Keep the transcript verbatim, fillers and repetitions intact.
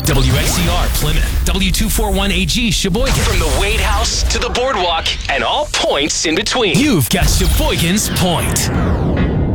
W X E R Plymouth, W two forty-one A G Sheboygan. From the Wade House to the boardwalk and all points in between. You've got Sheboygan's Point.